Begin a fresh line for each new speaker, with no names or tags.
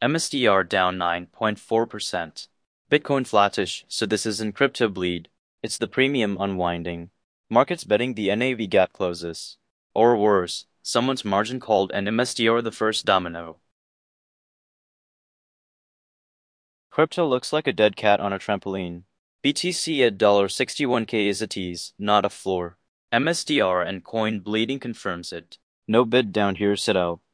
MSTR down 9.4%. Bitcoin flattish, so this isn't crypto bleed. It's the premium unwinding. Markets betting the NAV gap closes. Or worse, someone's margin called and MSTR the first domino. Crypto looks like a dead cat on a trampoline. BTC at $61K is a tease, not a floor. MSTR and coin bleeding confirms it. No bid down here, sit out.